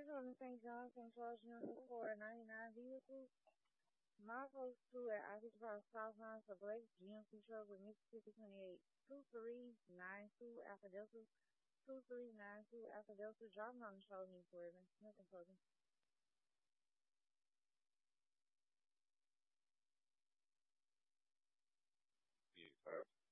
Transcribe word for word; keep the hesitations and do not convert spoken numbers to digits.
on Saint John, Saint Charles Junior for ninety-nine vehicles. My folks two at Office Park Southbound, a black G M C truck with Mississippi twenty-eight two three nine two Alpha Delta two three nine two Alpha Delta driving on the show me for it. Nothing further. Yes, sir.